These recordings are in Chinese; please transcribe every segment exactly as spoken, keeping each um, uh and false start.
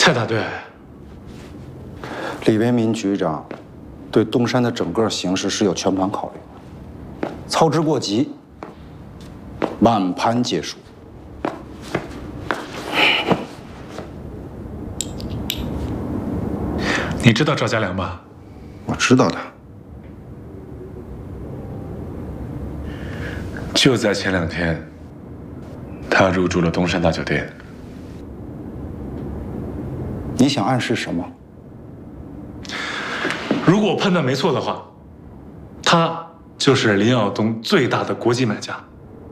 蔡大队， 李为民局长对东山的整个形势是有全盘考虑的，操之过急，满盘皆输。 你知道赵家良吧？ 我知道的。 就在前两天，他入住了东山大酒店。 你想暗示什么？ 如果我判断没错的话，他就是林耀东最大的国际买家。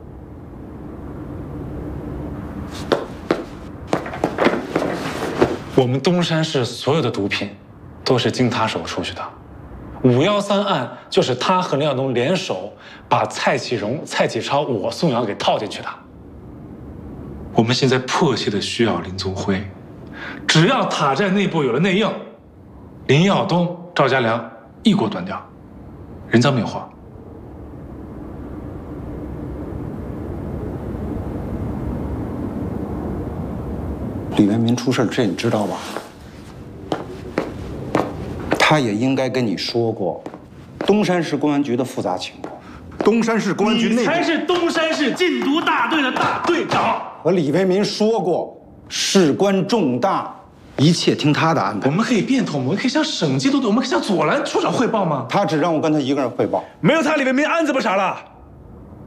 我们东山市所有的毒品都是经他手出去的。五幺三案就是他和林耀东联手把蔡启荣、蔡启超、我宋瑶给套进去的。我们现在迫切的需要林宗辉，只要塔寨内部有了内应，林耀东、赵家良一锅端掉，人赃并获。 李为民出事，这你知道吧？他也应该跟你说过，东山市公安局的复杂情况。东山市公安局内你才是东山市禁毒大队的大队长。 和李为民说过，事关重大，一切听他的安排。 我们可以变通，我们可以向省缉毒队，我们可以向左蓝处长汇报吗？ 他只让我跟他一个人汇报。 没有他，李为民案子不查了。